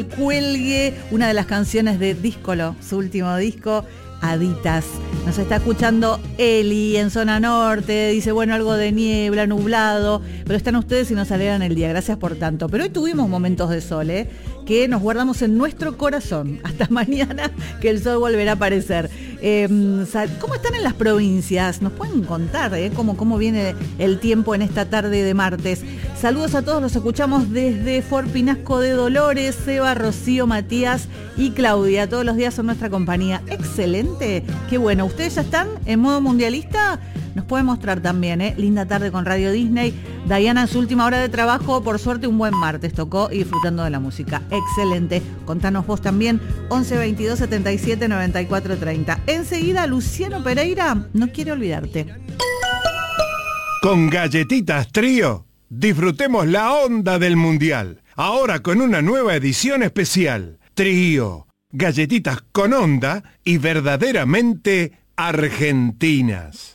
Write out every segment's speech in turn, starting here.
cuelgue una de las canciones de Díscolo, su último disco, Aditas. Nos está escuchando Eli en zona norte, dice, bueno, algo de niebla, nublado, pero están ustedes y nos alegran el día, gracias por tanto. Pero hoy tuvimos momentos de sol, que nos guardamos en nuestro corazón. Hasta mañana, que el sol volverá a aparecer. ¿Cómo están en las provincias? Nos pueden contar cómo viene el tiempo en esta tarde de martes. Saludos a todos, los escuchamos desde Fort Pinasco de Dolores, Seba, Rocío, Matías y Claudia. Todos los días son nuestra compañía. Excelente, qué bueno. ¿Ustedes ya están en modo mundialista? Nos puede mostrar también, linda tarde con Radio Disney. Diana en su última hora de trabajo, por suerte un buen martes tocó y disfrutando de la música. Excelente. Contanos vos también, 11 22 77 94 30. Enseguida, Luciano Pereira, no quiere olvidarte. Con Galletitas Trío, disfrutemos la onda del Mundial. Ahora con una nueva edición especial. Trío, galletitas con onda y verdaderamente argentinas.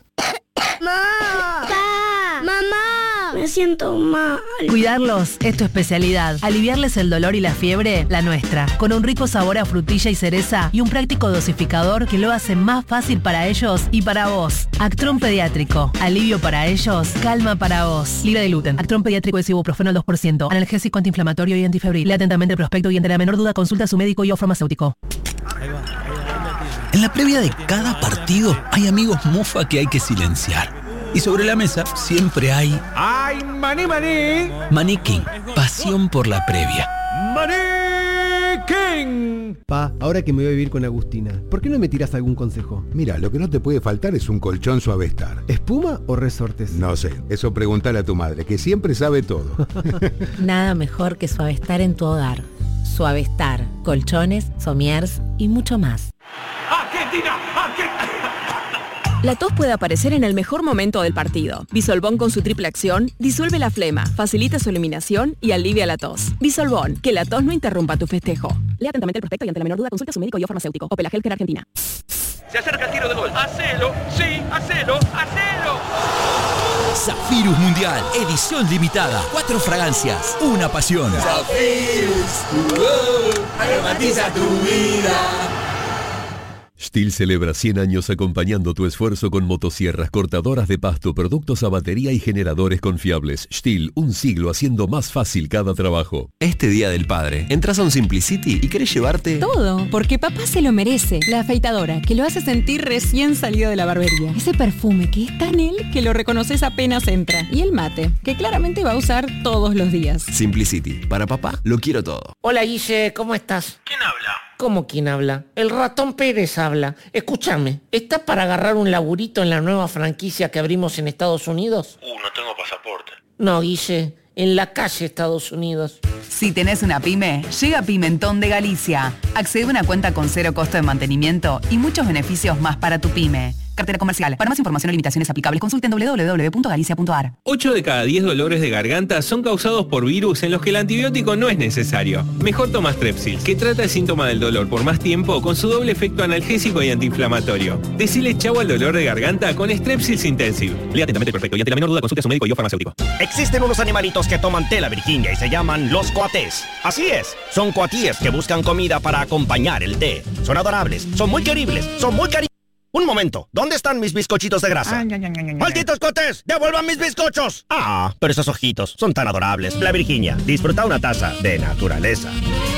¡Mamá! Me siento mal. Cuidarlos es tu especialidad. Aliviarles el dolor y la fiebre, la nuestra. Con un rico sabor a frutilla y cereza y un práctico dosificador que lo hace más fácil para ellos y para vos. Actron Pediátrico. Alivio para ellos, calma para vos. Libre de gluten. Actron Pediátrico es ibuprofeno al 2%. Analgésico, antiinflamatorio y antifebril. Lea atentamente el prospecto y ante la menor duda consulta a su médico y o farmacéutico. En la previa de cada partido hay amigos mufa que hay que silenciar. Y sobre la mesa siempre hay... ¡Ay, maní, maní! Maní King, pasión por la previa. ¡Maní King! Pa, ahora que me voy a vivir con Agustina, ¿por qué no me tiras algún consejo? Mira, lo que no te puede faltar es un colchón Suavestar. ¿Espuma o resortes? No sé, eso preguntale a tu madre, que siempre sabe todo. Nada mejor que Suavestar en tu hogar. Suavestar, colchones, somiers y mucho más. ¡Argentina! La tos puede aparecer en el mejor momento del partido. Bisolbón con su triple acción disuelve la flema, facilita su eliminación y alivia la tos. Bisolbón, que la tos no interrumpa tu festejo. Lea atentamente el prospecto y ante la menor duda consulta a su médico y o farmacéutico. Opel Healthcare Argentina. Se acerca el tiro de gol. ¡Hacelo! ¡Sí! ¡Hacelo! ¡Hacelo! Zafirus Mundial, edición limitada. 4 fragancias, una pasión. Zafirus, aromatiza tu vida. STIHL celebra 100 años acompañando tu esfuerzo con motosierras, cortadoras de pasto, productos a batería y generadores confiables. STIHL, un siglo haciendo más fácil cada trabajo. Este Día del Padre, entras a un Simplicity y querés llevarte... todo, porque papá se lo merece. La afeitadora, que lo hace sentir recién salido de la barbería. Ese perfume que es tan él que lo reconoces apenas entra. Y el mate, que claramente va a usar todos los días. Simplicity, para papá lo quiero todo. Hola Guille, ¿cómo estás? ¿Quién habla? ¿Cómo quién habla? El ratón Pérez habla. Escúchame, ¿estás para agarrar un laburito en la nueva franquicia que abrimos en Estados Unidos? No tengo pasaporte. No, Guille, en la calle Estados Unidos. Si tenés una pyme, llega Pimentón de Galicia. Accede a una cuenta con 0 costo de mantenimiento y muchos beneficios más para tu pyme. Cartera comercial. Para más información o limitaciones aplicables, consulten www.galicia.ar. 8 de cada 10 dolores de garganta son causados por virus en los que el antibiótico no es necesario. Mejor toma Strepsils, que trata el síntoma del dolor por más tiempo con su doble efecto analgésico y antiinflamatorio. Decile chau al dolor de garganta con Strepsils Intensive. Lea atentamente el prospecto y ante la menor duda consulte a su médico y o farmacéutico. Existen unos animalitos que toman té la Virginia y se llaman los coatés. Así es, son coatíes que buscan comida para acompañar el té. Son adorables, son muy queribles, son muy cariñosos. Un momento, ¿dónde están mis bizcochitos de grasa? ¡Malditos cotés! ¡Devuelvan mis bizcochos! Ah, pero esos ojitos son tan adorables. La Virginia, disfruta una taza de naturaleza.